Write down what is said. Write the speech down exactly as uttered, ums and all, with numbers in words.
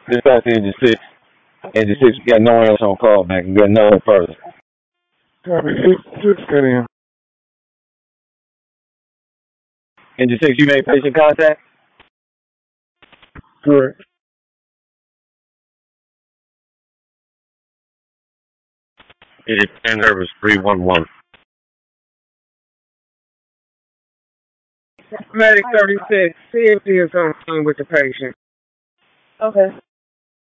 Dispatch to Engine six. Engine six, we got no one else on call, man. We got no one further. Copy. Six, six, get in. Engine six, you made patient contact? Correct. Engine ten, service three one one. Medic thirty-six, see if he is on scene with the patient. Okay.